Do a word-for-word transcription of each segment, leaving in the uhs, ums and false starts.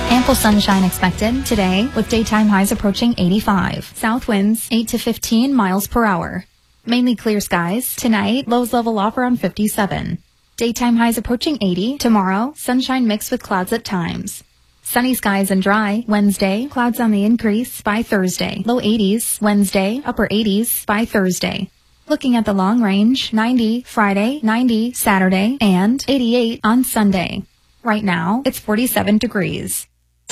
Ample sunshine expected today with daytime highs approaching eighty-five. South winds eight to fifteen miles per hour. Mainly clear skies. Tonight, lows level off around fifty-seven. Daytime highs approaching eighty. Tomorrow, sunshine mixed with clouds at times. Sunny skies and dry. Wednesday, clouds on the increase by Thursday. Low eighties. Wednesday, upper eighties by Thursday. Looking at the long range, ninety Friday, ninety Saturday, and eighty-eight on Sunday. Right now, it's forty-seven degrees.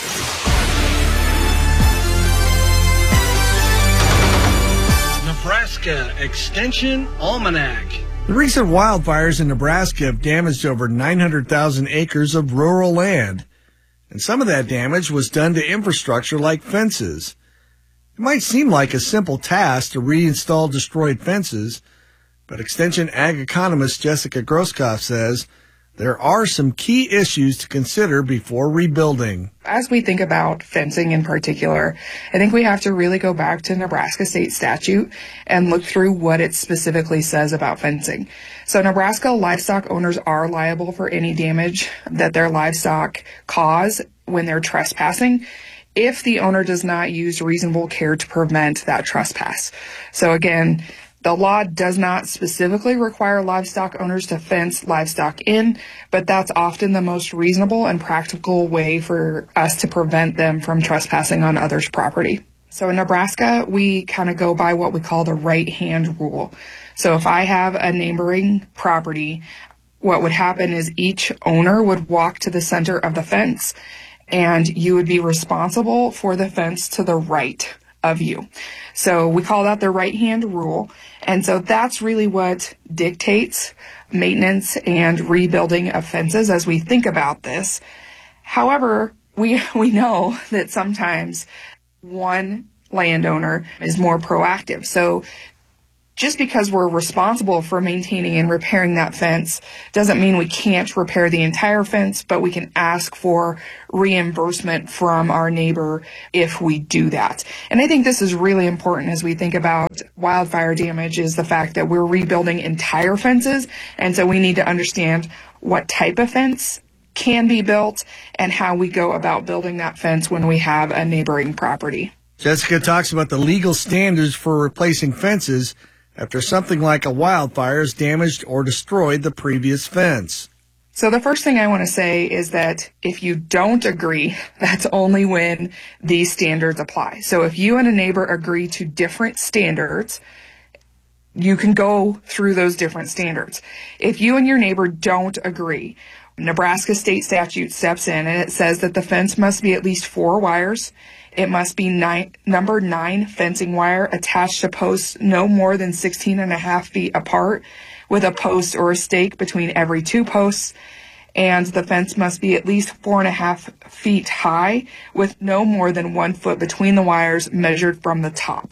Nebraska Extension Almanac. The recent wildfires in Nebraska have damaged over nine hundred thousand acres of rural land, and some of that damage was done to infrastructure like fences. It might seem like a simple task to reinstall destroyed fences, but Extension Ag economist Jessica Groskopf says there are some key issues to consider before rebuilding. As we think about fencing in particular, I think we have to really go back to Nebraska state statute and look through what it specifically says about fencing. So Nebraska livestock owners are liable for any damage that their livestock cause when they're trespassing, if the owner does not use reasonable care to prevent that trespass. So again, the law does not specifically require livestock owners to fence livestock in, but that's often the most reasonable and practical way for us to prevent them from trespassing on others' property. So in Nebraska, we kind of go by what we call the right-hand rule. So if I have a neighboring property, what would happen is each owner would walk to the center of the fence, and you would be responsible for the fence to the right of you. So we call that the right-hand rule. And so that's really what dictates maintenance and rebuilding of fences as we think about this. However, we we know that sometimes one landowner is more proactive. So just because we're responsible for maintaining and repairing that fence doesn't mean we can't repair the entire fence, but we can ask for reimbursement from our neighbor if we do that. And I think this is really important as we think about wildfire damage, is the fact that we're rebuilding entire fences. And so we need to understand what type of fence can be built and how we go about building that fence when we have a neighboring property. Jessica talks about the legal standards for replacing fences after something like a wildfire has damaged or destroyed the previous fence. So the first thing I want to say is that if you don't agree, that's only when these standards apply. So if you and a neighbor agree to different standards, you can go through those different standards. If you and your neighbor don't agree, Nebraska state statute steps in and it says that the fence must be at least four wires. It must be nine, number nine fencing wire attached to posts no more than sixteen and a half feet apart, with a post or a stake between every two posts. And the fence must be at least four and a half feet high, with no more than one foot between the wires measured from the top.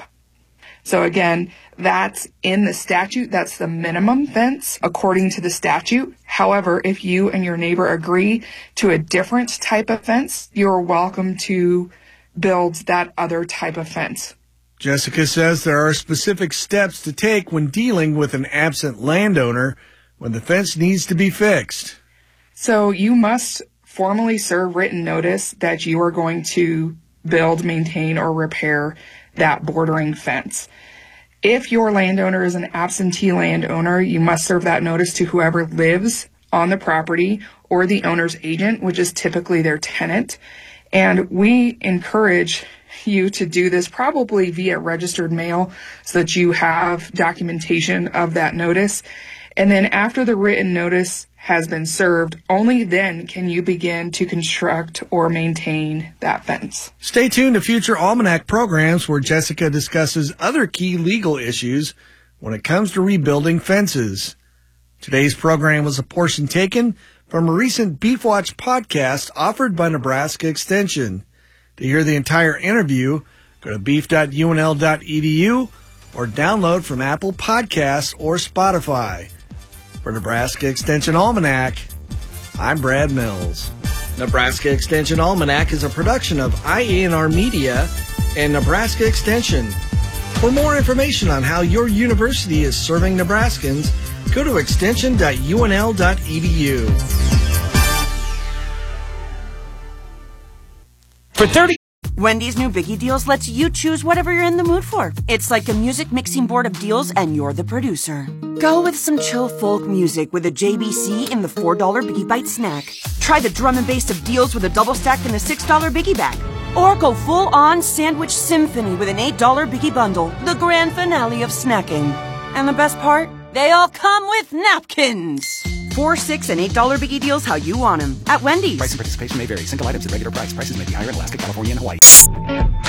So again, that's in the statute. That's the minimum fence according to the statute. However, if you and your neighbor agree to a different type of fence, you're welcome to build that other type of fence. Jessica says there are specific steps to take when dealing with an absent landowner when the fence needs to be fixed. So you must formally serve written notice that you are going to build, maintain, or repair that bordering fence. If your landowner is an absentee landowner, you must serve that notice to whoever lives on the property or the owner's agent, which is typically their tenant. And we encourage you to do this probably via registered mail so that you have documentation of that notice. And then after the written notice has been served, only then can you begin to construct or maintain that fence. Stay tuned to future Almanac programs where Jessica discusses other key legal issues when it comes to rebuilding fences. Today's program was a portion taken from a recent Beef Watch podcast offered by Nebraska Extension. To hear the entire interview, go to beef dot u n l dot e d u or download from Apple Podcasts or Spotify. For Nebraska Extension Almanac, I'm Brad Mills. Nebraska Extension Almanac is a production of I A N R Media and Nebraska Extension. For more information on how your university is serving Nebraskans, go to extension dot u n l dot e d u. For thirty Wendy's new Biggie Deals lets you choose whatever you're in the mood for. It's like a music mixing board of deals, and you're the producer. Go with some chill folk music with a J B C in the four dollar Biggie Bite snack. Try the drum and bass of deals with a double stack in the six dollar Biggie Bag. Or go full-on sandwich symphony with an eight dollar Biggie Bundle, the grand finale of snacking. And the best part? They all come with napkins. Four, six, and eight dollar Biggie Deals how you want them at Wendy's. Price and participation may vary. Single items at regular price. Prices may be higher in Alaska, California, and Hawaii.